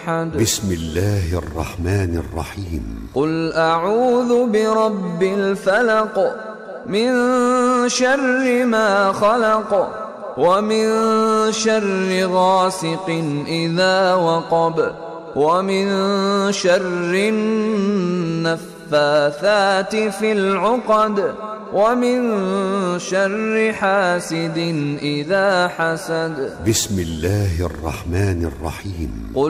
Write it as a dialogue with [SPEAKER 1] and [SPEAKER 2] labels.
[SPEAKER 1] بسم الله الرحمن الرحيم.
[SPEAKER 2] قل أعوذ برب الفلق من شر ما خلق ومن شر غاسق إذا وقب ومن شر النفاثات في العقد ومن شر حاسد إذا حسد.
[SPEAKER 1] بسم الله الرحمن الرحيم.